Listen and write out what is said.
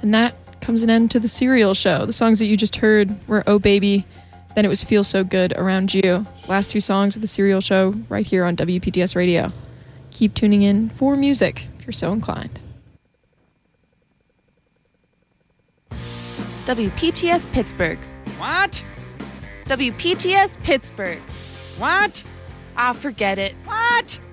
And that comes an end to the Serial Show. The songs that you just heard were Oh Baby, then it was Feel So Good Around You. Last two songs of the Serial Show right here on WPTS Radio. Keep tuning in for music if you're so inclined. WPTS Pittsburgh. What? WPTS Pittsburgh. What? Ah, forget it. What?